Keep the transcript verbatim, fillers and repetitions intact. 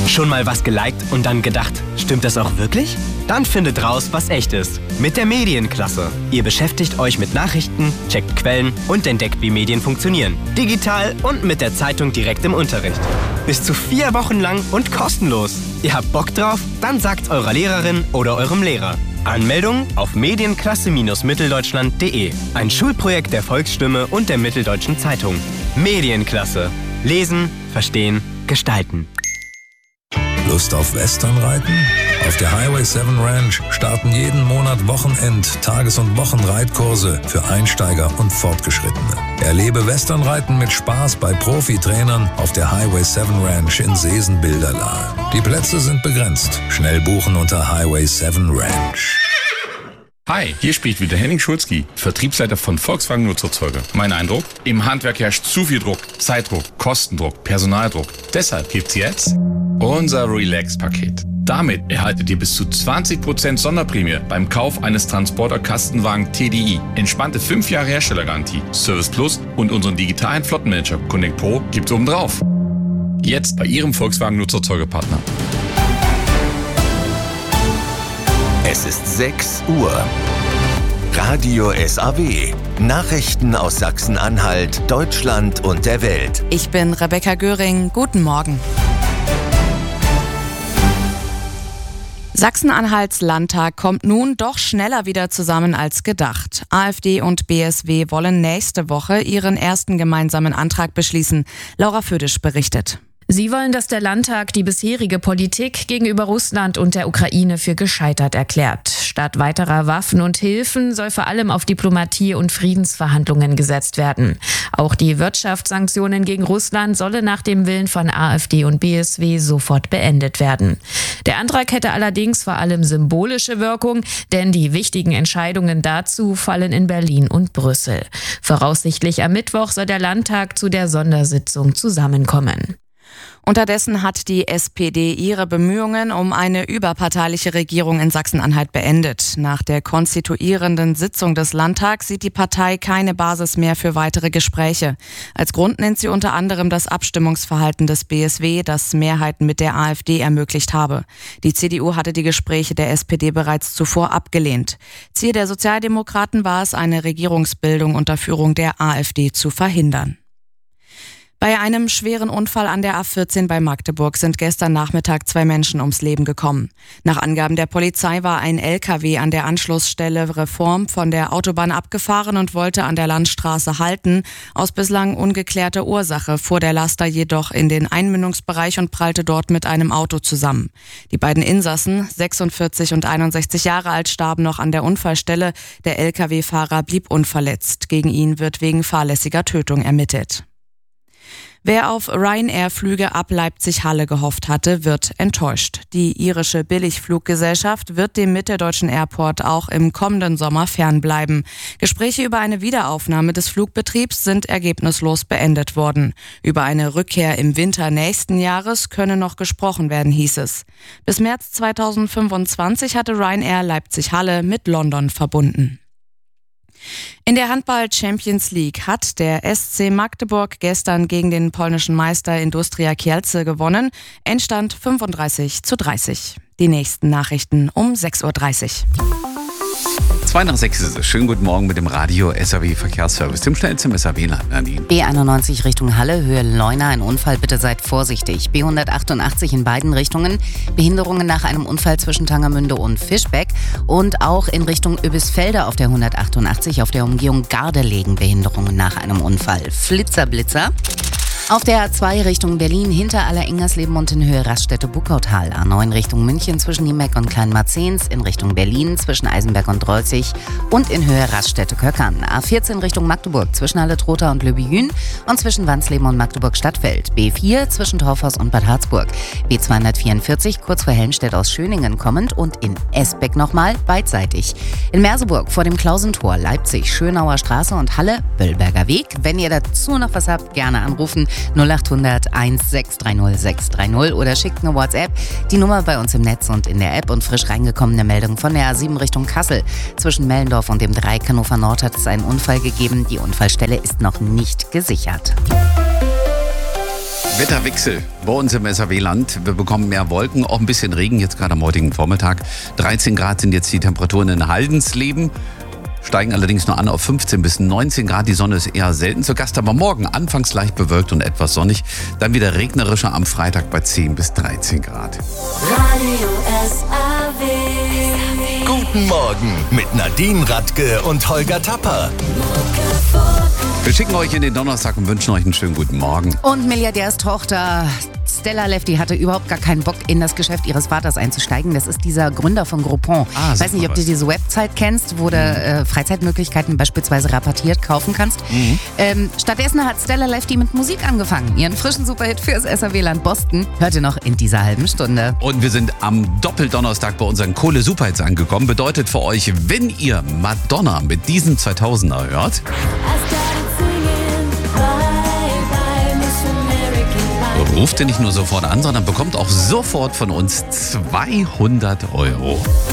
Schon mal was geliked und dann gedacht, stimmt das auch wirklich? Dann findet raus, was echt ist. Mit der Medienklasse. Ihr beschäftigt euch mit Nachrichten, checkt Quellen und entdeckt, wie Medien funktionieren. Digital und mit der Zeitung direkt im Unterricht. Bis zu vier Wochen lang und kostenlos. Ihr habt Bock drauf? Dann sagt's eurer Lehrerin oder eurem Lehrer. Anmeldung auf medienklasse Bindestrich mitteldeutschland punkt de. Ein Schulprojekt der Volksstimme und der Mitteldeutschen Zeitung. Medienklasse. Lesen, verstehen, gestalten. Lust auf Westernreiten? Auf der Highway sieben Ranch starten jeden Monat Wochenend-, Tages- und Wochenreitkurse für Einsteiger und Fortgeschrittene. Erlebe Westernreiten mit Spaß bei Profitrainern auf der Highway sieben Ranch in Seesen-Bilderlahe. Die Plätze sind begrenzt. Schnell buchen unter Highway sieben Ranch. Hi, hier spricht wieder Henning Schulzki, Vertriebsleiter von Volkswagen Nutzerzeuger. Mein Eindruck? Im Handwerk herrscht zu viel Druck, Zeitdruck, Kostendruck, Personaldruck. Deshalb gibt's jetzt unser Relax-Paket. Damit erhaltet ihr bis zu zwanzig Prozent Sonderprämie beim Kauf eines Transporter-Kastenwagen T D I. Entspannte fünf Jahre Herstellergarantie, Service Plus und unseren digitalen Flottenmanager Connect Pro gibt's obendrauf. Jetzt bei Ihrem Volkswagen Nutzerzeugerpartner. Es ist sechs Uhr. Radio S A W. Nachrichten aus Sachsen-Anhalt, Deutschland und der Welt. Ich bin Rebecca Göring. Guten Morgen. Sachsen-Anhalts Landtag kommt nun doch schneller wieder zusammen als gedacht. AfD und B S W wollen nächste Woche ihren ersten gemeinsamen Antrag beschließen. Laura Födisch berichtet. Sie wollen, dass der Landtag die bisherige Politik gegenüber Russland und der Ukraine für gescheitert erklärt. Statt weiterer Waffen und Hilfen soll vor allem auf Diplomatie und Friedensverhandlungen gesetzt werden. Auch die Wirtschaftssanktionen gegen Russland sollen nach dem Willen von AfD und B S W sofort beendet werden. Der Antrag hätte allerdings vor allem symbolische Wirkung, denn die wichtigen Entscheidungen dazu fallen in Berlin und Brüssel. Voraussichtlich am Mittwoch soll der Landtag zu der Sondersitzung zusammenkommen. Unterdessen hat die S P D ihre Bemühungen um eine überparteiliche Regierung in Sachsen-Anhalt beendet. Nach der konstituierenden Sitzung des Landtags sieht die Partei keine Basis mehr für weitere Gespräche. Als Grund nennt sie unter anderem das Abstimmungsverhalten des B S W, das Mehrheiten mit der AfD ermöglicht habe. Die C D U hatte die Gespräche der S P D bereits zuvor abgelehnt. Ziel der Sozialdemokraten war es, eine Regierungsbildung unter Führung der AfD zu verhindern. Bei einem schweren Unfall an der A vierzehn bei Magdeburg sind gestern Nachmittag zwei Menschen ums Leben gekommen. Nach Angaben der Polizei war ein L K W an der Anschlussstelle Reform von der Autobahn abgefahren und wollte an der Landstraße halten. Aus bislang ungeklärter Ursache fuhr der Laster jedoch in den Einmündungsbereich und prallte dort mit einem Auto zusammen. Die beiden Insassen, sechsundvierzig und einundsechzig Jahre alt, starben noch an der Unfallstelle. Der L K W-Fahrer blieb unverletzt. Gegen ihn wird wegen fahrlässiger Tötung ermittelt. Wer auf Ryanair-Flüge ab Leipzig-Halle gehofft hatte, wird enttäuscht. Die irische Billigfluggesellschaft wird dem mitteldeutschen Airport auch im kommenden Sommer fernbleiben. Gespräche über eine Wiederaufnahme des Flugbetriebs sind ergebnislos beendet worden. Über eine Rückkehr im Winter nächsten Jahres könne noch gesprochen werden, hieß es. Bis März zweitausendfünfundzwanzig hatte Ryanair Leipzig-Halle mit London verbunden. In der Handball-Champions League hat der S C Magdeburg gestern gegen den polnischen Meister Industria Kielce gewonnen. Endstand fünfunddreißig zu dreißig. Die nächsten Nachrichten um sechs Uhr dreißig. zwei nach sechs ist es. Schönen guten Morgen mit dem Radio S A W Verkehrsservice. Zum schnell zum S A W-Land, Nadine. B einundneunzig Richtung Halle, Höhe Leuna, ein Unfall, bitte seid vorsichtig. B hundertachtundachtzig in beiden Richtungen, Behinderungen nach einem Unfall zwischen Tangermünde und Fischbeck. Und auch in Richtung Übisfelde auf der hundertachtundachtzig, auf der Umgehung Gardelegen, Behinderungen nach einem Unfall. Flitzer, Blitzer. Auf der A zwei Richtung Berlin hinter Aller-Ingersleben und in Höhe Raststätte-Buckautal. A neun Richtung München zwischen Niemeck und Kleinmarzens, in Richtung Berlin zwischen Eisenberg und Drolzig und in Höhe Raststätte-Köckern. A vierzehn Richtung Magdeburg zwischen Halle-Trotha und Löbejün und zwischen Wansleben und Magdeburg-Stadtfeld. B vier zwischen Torfhaus und Bad Harzburg. B zweihundertvierundvierzig kurz vor Helmstedt aus Schöningen kommend und in Esbeck nochmal beidseitig. In Merseburg vor dem Klausentor, Leipzig, Schönauer Straße und Halle, Böllberger Weg. Wenn ihr dazu noch was habt, gerne anrufen. null achthundert eins sechs drei null sechs drei null oder schickt eine WhatsApp. Die Nummer bei uns im Netz und in der App. Und frisch reingekommene Meldung von der A sieben Richtung Kassel. Zwischen Mellendorf und dem Dreieck Hannover Nord hat es einen Unfall gegeben. Die Unfallstelle ist noch nicht gesichert. Wetterwechsel bei uns im S A W-Land. Wir bekommen mehr Wolken, auch ein bisschen Regen, jetzt gerade am heutigen Vormittag. dreizehn Grad sind jetzt die Temperaturen in Haldensleben. Steigen allerdings nur an auf fünfzehn bis neunzehn Grad. Die Sonne ist eher selten zu Gast, aber morgen anfangs leicht bewölkt und etwas sonnig. Dann wieder regnerischer am Freitag bei zehn bis dreizehn Grad. Radio S A W. Guten Morgen mit Nadine Radke und Holger Tapper. Wir schicken euch in den Donnerstag und wünschen euch einen schönen guten Morgen. Und Milliardärstochter Stella Lefty hatte überhaupt gar keinen Bock, in das Geschäft ihres Vaters einzusteigen. Das ist dieser Gründer von Groupon. Ah, ich weiß nicht, ob du diese Website kennst, wo du äh, Freizeitmöglichkeiten beispielsweise rabattiert kaufen kannst. Mhm. Ähm, stattdessen hat Stella Lefty mit Musik angefangen. Ihren frischen Superhit fürs S A W-Land Boston hört ihr noch in dieser halben Stunde. Und wir sind am Doppeldonnerstag bei unseren Kohle-Superhits angekommen. Bedeutet für euch, wenn ihr Madonna mit diesem zweitausender hört, ruft ihr nicht nur sofort an, sondern bekommt auch sofort von uns zweihundert Euro.